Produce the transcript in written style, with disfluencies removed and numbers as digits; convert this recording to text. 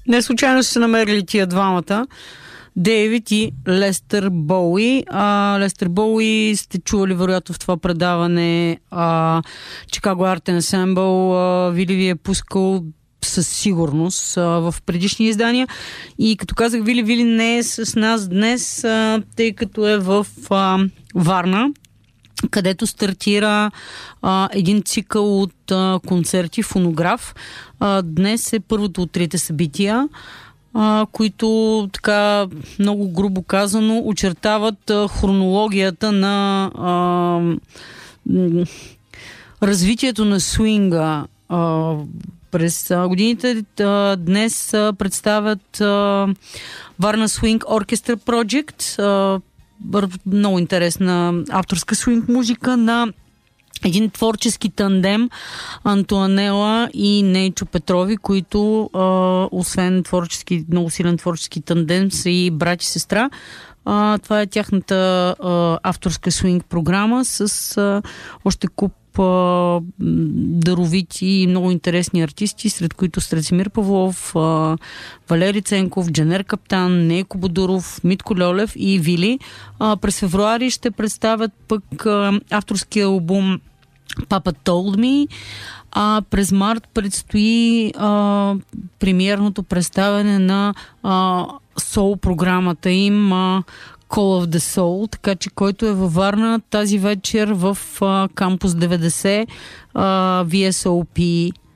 Не случайно са се намерили тия двамата. Дейвид и Лестър Боуи. Лестър Боуи сте чували вероятно в това предаване Chicago Art Ensemble. Вили ви е пускал със сигурност в предишни издания. И като казах, Вили не е с нас днес, тъй като е в Варна, където стартира един цикъл от концерти Фонограф. Днес е първото от трите събития, които така много грубо казано очертават хронологията на развитието на свинга през годините. Днес представят Варна Swing Orchestra Project, много интересна авторска свинг музика на един творчески тандем Антоанела и Нейчо Петрови, които освен много силен творчески тандем са и брат и сестра. Това е тяхната авторска свинг програма с още куп даровити и много интересни артисти, сред които Страцимир Павлов, Валери Ценков, Джанер Каптан, Нейко Бодуров, Митко Льолев и Вили. През февруари ще представят пък авторския албум Papa Told Me. През март предстои премиерното представяне на сол програмата им Call of the Soul, така че който е във Варна тази вечер в кампус 90 VSOP